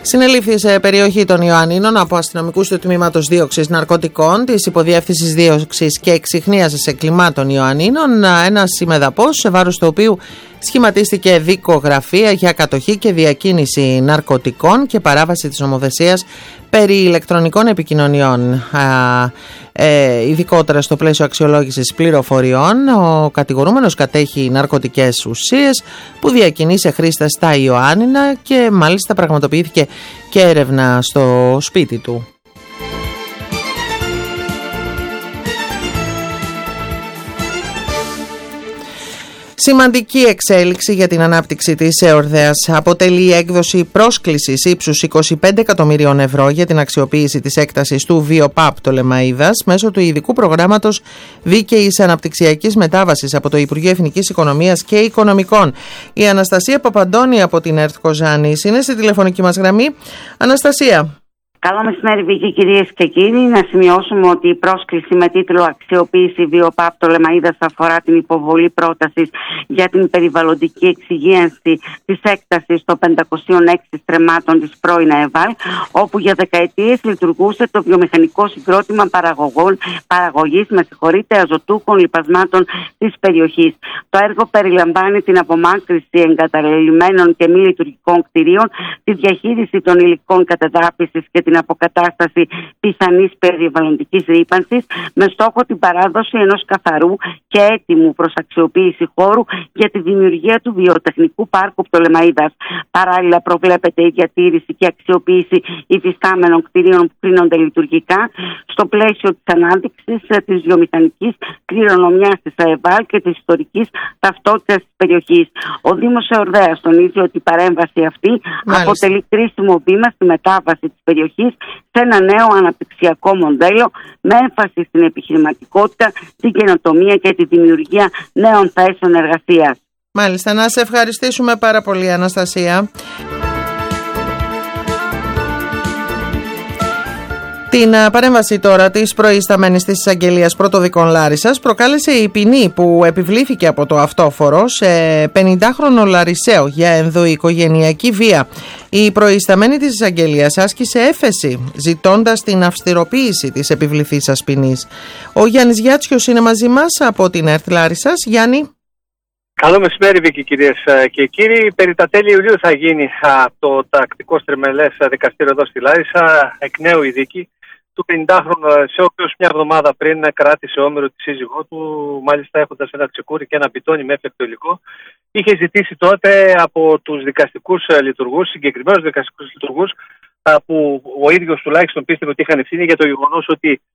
Συνελήφθη σε περιοχή των Ιωαννίνων από αστυνομικούς του Τμήματος Δίωξης Ναρκωτικών της Υποδιεύθυνσης Δίωξης και Εξιχνίασης Εγκλημάτων Ιωαννίνων ένας ημεδαπός, σε βάρος του οποίου σχηματίστηκε δικογραφία για κατοχή και διακίνηση ναρκωτικών και παράβαση της νομοθεσίας περί ηλεκτρονικών επικοινωνιών. Ειδικότερα στο πλαίσιο αξιολόγησης πληροφοριών, ο κατηγορούμενος κατέχει ναρκωτικές ουσίες που διακινεί σε χρήστες στα Ιωάννινα και μάλιστα πραγματοποιήθηκε και έρευνα στο σπίτι του. Σημαντική εξέλιξη για την ανάπτυξη της ΕΟΡΔΕΑΣ αποτελεί η έκδοση πρόσκλησης ύψους 25 εκατομμυρίων ευρώ για την αξιοποίηση της έκτασης του βιοπάπ Πτολεμαΐδας μέσω του ειδικού προγράμματος δίκαιης αναπτυξιακής μετάβασης από το Υπουργείο Εθνικής Οικονομίας και Οικονομικών. Η Αναστασία Παπαντώνη από την ΕΡΤ Κοζάνης είναι στη τηλεφωνική μας γραμμή. Αναστασία. Καλό μεσημέρι, Βίκη, κυρίες και κύριοι. Να σημειώσουμε ότι η πρόσκληση με τίτλο «Αξιοποίηση βιοπάπ Πτολεμαΐδας» αφορά την υποβολή πρότασης για την περιβαλλοντική εξυγίανση της έκτασης των 506 στρεμμάτων της πρώην ΕΒΑΛ, όπου για δεκαετίες λειτουργούσε το βιομηχανικό συγκρότημα παραγωγής αζωτούχων λιπασμάτων της περιοχής. Το έργο περιλαμβάνει την απομάκρυνση εγκαταλελειμμένων και μη λειτουργικών κτηρίων, τη διαχείριση των υλικών κατεδάφισης και την αποκατάσταση πιθανής περιβαλλοντικής ρύπανσης, με στόχο την παράδοση ενός καθαρού και έτοιμου προς αξιοποίηση χώρου για τη δημιουργία του βιοτεχνικού πάρκου Πτολεμαΐδας. Παράλληλα, προβλέπεται η διατήρηση και αξιοποίηση υφιστάμενων κτηρίων που κρίνονται λειτουργικά στο πλαίσιο της ανάδειξης της βιομηχανικής κληρονομιάς της ΑΕΒΑΛ και της ιστορικής ταυτότητας της περιοχής. Ο Δήμος ΕΟΡΔΕΑΣ τονίζει ότι η παρέμβαση αυτή αποτελεί κρίσιμο βήμα στη μετάβαση της περιοχής σε ένα νέο αναπτυξιακό μοντέλο με έμφαση στην επιχειρηματικότητα, την καινοτομία και τη δημιουργία νέων θέσεων εργασίας. Μάλιστα, να σε ευχαριστήσουμε πάρα πολύ, Αναστασία. Την παρέμβαση τώρα της προϊσταμένης της εισαγγελίας πρωτοδικών Λάρισσας προκάλεσε η ποινή που επιβλήθηκε από το αυτόφορο σε 50χρονο Λαρισαίο για ενδοοικογενειακή βία. Η προϊσταμένη της εισαγγελίας άσκησε έφεση ζητώντας την αυστηροποίηση της επιβληθήσας ποινής. Ο Γιάννης Γιάτσιος είναι μαζί μας από την ΕΡΤ Λάρισσας. Γιάννη. Καλό μεσημέρι, Βίκη, κυρίες και κύριοι. Περί τα τέλη Ιουλίου θα γίνει το τακτικό στριμελές δικαστήριο εδώ στη Λάρισα, εκ νέου η δίκη του 50χρονου, σε ο οποίος μια εβδομάδα πριν κράτησε όμηρο τη σύζυγό του, μάλιστα έχοντας ένα τσεκούρι και ένα πιτόνι με έφλεκτο υλικό. Είχε ζητήσει τότε από τους δικαστικούς λειτουργούς, συγκεκριμένους δικαστικούς λειτουργούς, που ο ίδιος τουλάχιστον πίστευε ότι είχαν ευθύνη για το γεγονός ότι